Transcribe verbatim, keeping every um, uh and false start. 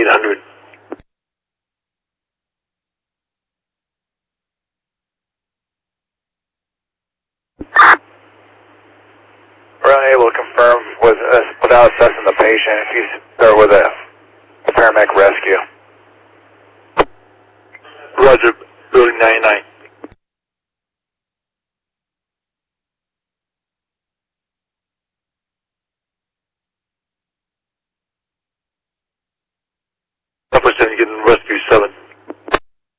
eight hundred. We're unable to confirm with, uh, without assessing the patient if you start with a, a paramedic rescue. Roger, building ninety-nine. Upper City getting